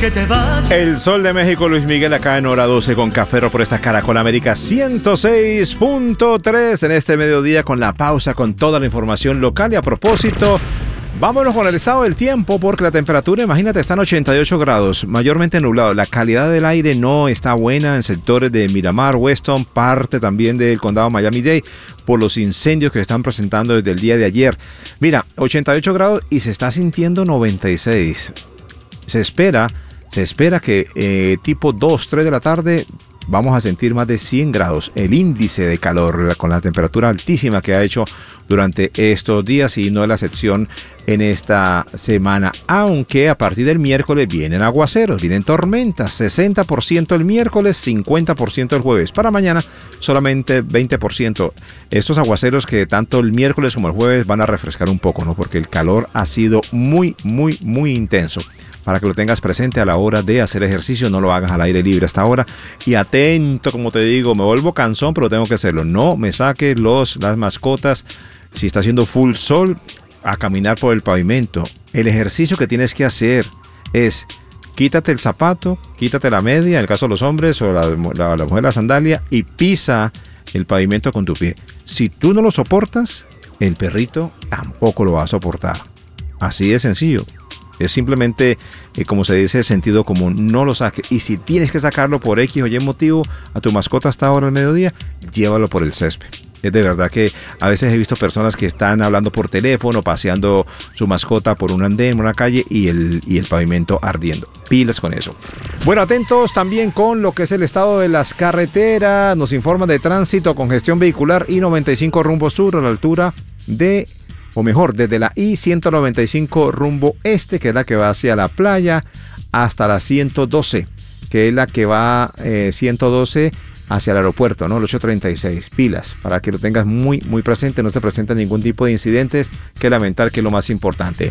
que te vayas. El Sol de México, Luis Miguel, acá en Hora 12 con Café por esta Caracol América 106.3 en este mediodía con la pausa, con toda la información local. Y a propósito, vámonos con el estado del tiempo porque la temperatura, imagínate, está en 88 grados, mayormente nublado. La calidad del aire no está buena en sectores de Miramar, Weston, parte también del condado Miami-Dade por los incendios que se están presentando desde el día de ayer. Mira, 88 grados y se está sintiendo 96. Se espera que tipo 2, 3 de la tarde vamos a sentir más de 100 grados. El índice de calor con la temperatura altísima que ha hecho durante estos días y no es la excepción en esta semana. Aunque a partir del miércoles vienen aguaceros, vienen tormentas. 60% el miércoles, 50% el jueves. Para mañana solamente 20%. Estos aguaceros que tanto el miércoles como el jueves van a refrescar un poco, ¿no? Porque el calor ha sido muy intenso. Para que lo tengas presente a la hora de hacer ejercicio, no lo hagas al aire libre hasta ahora. Y atento, como te digo, me vuelvo cansón, pero tengo que hacerlo. No me saques las mascotas, si está haciendo full sol, a caminar por el pavimento. El ejercicio que tienes que hacer es quítate el zapato, quítate la media, en el caso de los hombres, o la mujer la sandalia, y pisa el pavimento con tu pie. Si tú no lo soportas, el perrito tampoco lo va a soportar. Así de sencillo. Es simplemente, como se dice, sentido común. No lo saques. Y si tienes que sacarlo por X o Y motivo a tu mascota hasta ahora al mediodía, llévalo por el césped. Es de verdad que a veces he visto personas que están hablando por teléfono, paseando su mascota por un andén, una calle y el pavimento ardiendo. Pilas con eso. Bueno, atentos también con lo que es el estado de las carreteras. Nos informan de tránsito, congestión vehicular I-95 rumbo sur a la altura de... o mejor, desde la I-195 rumbo este, que es la que va hacia la playa, hasta la 112, que es la que va 112 hacia el aeropuerto, ¿no? El 836. Pilas, para que lo tengas muy presente, no te presenta ningún tipo de incidentes que lamentar, que es lo más importante.